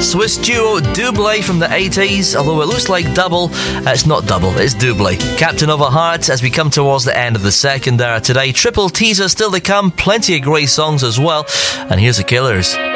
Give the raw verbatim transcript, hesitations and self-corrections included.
Swiss duo Double from the eighties, although it looks like double, uh, it's not double, it's Double. Captain of a Heart as we come towards the end of the second hour today. Triple teaser still to come, plenty of great songs as well, and here's the Killers.